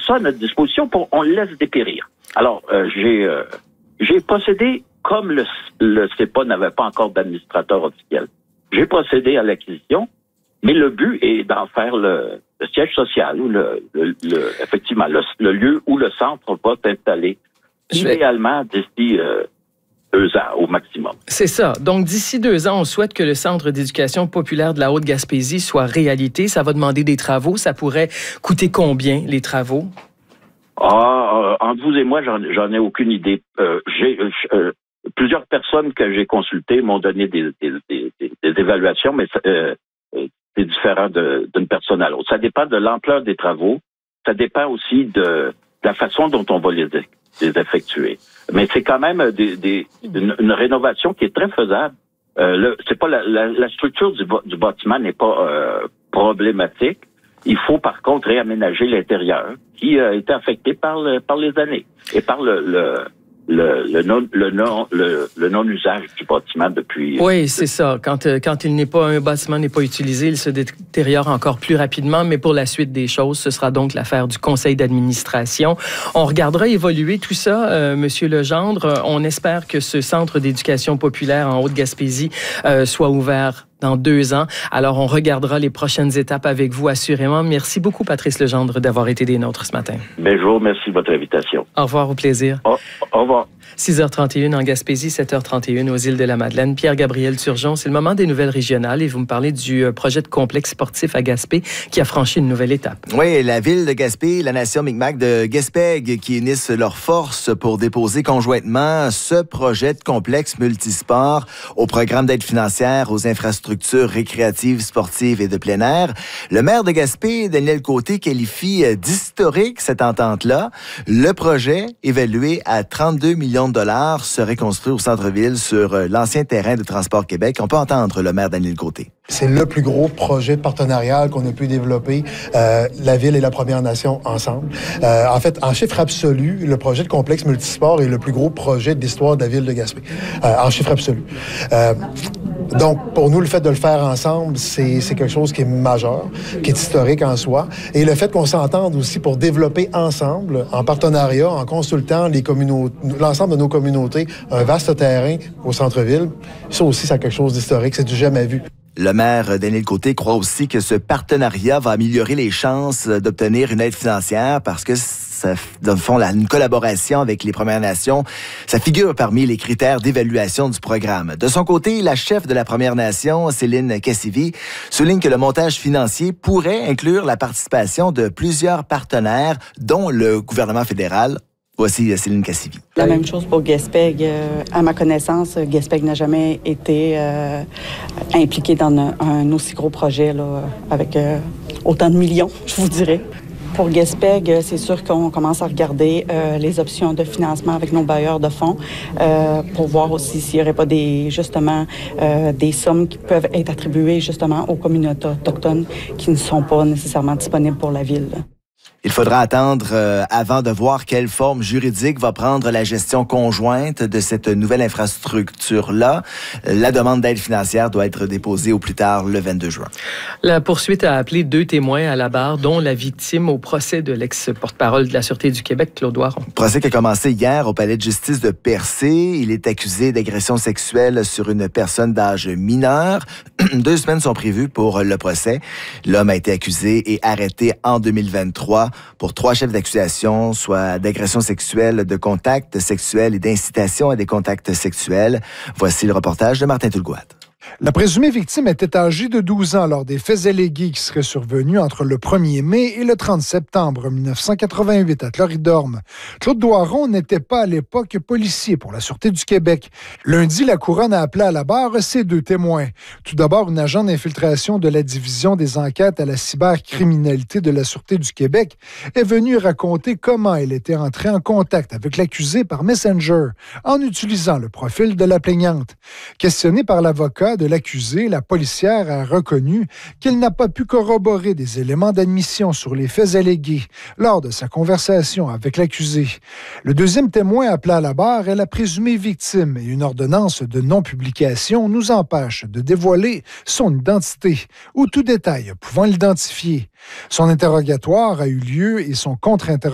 ça à notre disposition on le laisse dépérir. Alors, j'ai procédé comme le CEPA n'avait pas encore d'administrateur officiel. J'ai procédé à l'acquisition, mais le but est d'en faire le siège social ou effectivement le lieu où le centre va s'installer. Idéalement d'ici 2 ans au maximum. C'est ça. Donc, d'ici 2 ans, on souhaite que le Centre d'éducation populaire de la Haute-Gaspésie soit réalité. Ça va demander des travaux. Ça pourrait coûter combien, les travaux? Entre vous et moi, j'en ai aucune idée. Plusieurs personnes que j'ai consultées m'ont donné des évaluations, mais c'est différent d'une personne à l'autre. Ça dépend de l'ampleur des travaux. Ça dépend aussi de la façon dont on va les effectuer. Mais c'est quand même une rénovation qui est très faisable. C'est pas la structure du bâtiment n'est pas problématique. Il faut par contre réaménager l'intérieur qui a été affecté par les années et par le non-usage du bâtiment depuis... Oui, c'est ça. Quand un bâtiment n'est pas utilisé, il se détériore encore plus rapidement, mais pour la suite des choses, ce sera donc l'affaire du conseil d'administration. On regardera évoluer tout ça, Monsieur Legendre. On espère que ce centre d'éducation populaire en Haute-Gaspésie soit ouvert dans 2 ans. Alors, on regardera les prochaines étapes avec vous, assurément. Merci beaucoup, Patrice Legendre, d'avoir été des nôtres ce matin. Je vous remercie de votre invitation. Au revoir, au plaisir. Au revoir. 6h31 en Gaspésie, 7h31 aux îles de la Madeleine. Pierre-Gabriel Turgeon, c'est le moment des nouvelles régionales et vous me parlez du projet de complexe sportif à Gaspé qui a franchi une nouvelle étape. Oui, la ville de Gaspé et la nation Mi'kmaq de Gaspé qui unissent leurs forces pour déposer conjointement ce projet de complexe multisport au programme d'aide financière aux infrastructures récréatives, sportives et de plein air. Le maire de Gaspé, Daniel Côté, qualifie d'historique cette entente-là. Le projet, évalué à 32 millions de dollars, serait construit au centre-ville sur l'ancien terrain de Transport Québec. On peut entendre le maire Daniel Côté. C'est le plus gros projet partenarial qu'on a pu développer, la Ville et la Première Nation ensemble. En fait, en chiffre absolu, le projet de complexe multisport est le plus gros projet de l'histoire de la Ville de Gaspé, en chiffre absolu. Donc, pour nous, le fait de le faire ensemble, c'est quelque chose qui est majeur, qui est historique en soi. Et le fait qu'on s'entende aussi pour développer ensemble, en partenariat, en consultant l'ensemble de nos communautés, un vaste terrain au centre-ville, ça aussi, c'est quelque chose d'historique, c'est du jamais vu. Le maire Daniel Côté croit aussi que ce partenariat va améliorer les chances d'obtenir une aide financière parce que ça, dans le fond, une collaboration avec les Premières Nations, ça figure parmi les critères d'évaluation du programme. De son côté, la chef de la Première Nation, Céline Cassivi, souligne que le montage financier pourrait inclure la participation de plusieurs partenaires, dont le gouvernement fédéral. Voici Céline Cassivi. La même chose pour Gaspé. À ma connaissance, Gaspé n'a jamais été impliqué dans un aussi gros projet là, avec autant de millions, je vous dirais. Pour Gaspé, c'est sûr qu'on commence à regarder les options de financement avec nos bailleurs de fonds pour voir aussi s'il n'y aurait pas des sommes qui peuvent être attribuées justement aux communautés autochtones qui ne sont pas nécessairement disponibles pour la ville. Il faudra attendre avant de voir quelle forme juridique va prendre la gestion conjointe de cette nouvelle infrastructure-là. La demande d'aide financière doit être déposée au plus tard le 22 juin. La poursuite a appelé 2 témoins à la barre, dont la victime au procès de l'ex-porte-parole de la Sûreté du Québec, Claude Doiron. Procès qui a commencé hier au palais de justice de Percé. Il est accusé d'agression sexuelle sur une personne d'âge mineur. 2 semaines sont prévues pour le procès. L'homme a été accusé et arrêté en 2023 pour 3 chefs d'accusation, soit d'agression sexuelle, de contact sexuel et d'incitation à des contacts sexuels. Voici le reportage de Martin Toulgouat. La présumée victime était âgée de 12 ans lors des faits allégués qui seraient survenus entre le 1er mai et le 30 septembre 1988 à Floridorme. Claude Doiron n'était pas à l'époque policier pour la Sûreté du Québec. Lundi, la Couronne a appelé à la barre ses 2 témoins. Tout d'abord, une agent d'infiltration de la Division des enquêtes à la cybercriminalité de la Sûreté du Québec est venue raconter comment elle était entrée en contact avec l'accusé par Messenger en utilisant le profil de la plaignante. Questionnée par l'avocat de l'accusé, la policière a reconnu qu'elle n'a pas pu corroborer des éléments d'admission sur les faits allégués lors de sa conversation avec l'accusé. Le deuxième témoin appelé à la barre est la présumée victime et une ordonnance de non-publication nous empêche de dévoiler son identité ou tout détail pouvant l'identifier. Son interrogatoire a eu lieu et son contre-interrogatoire